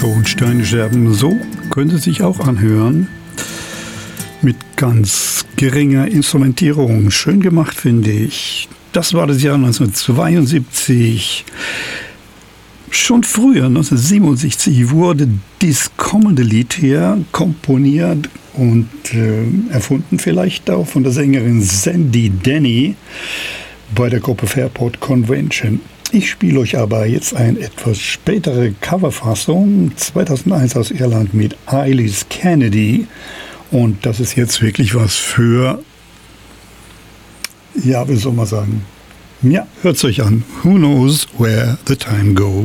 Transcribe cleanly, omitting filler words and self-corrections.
Tonsteinscherben, so könnte es sich auch anhören. Mit ganz geringer Instrumentierung. Schön gemacht, finde ich. Das war das Jahr 1972. Schon früher, 1967, wurde dieses kommende Lied hier komponiert und erfunden vielleicht auch von der Sängerin Sandy Denny bei der Gruppe Fairport Convention. Ich spiele euch aber jetzt eine etwas spätere Coverfassung, 2001 aus Irland mit Eilis Kennedy. Und das ist jetzt wirklich was für, ja, wie soll man sagen? Ja, hört's euch an. Who knows where the time goes?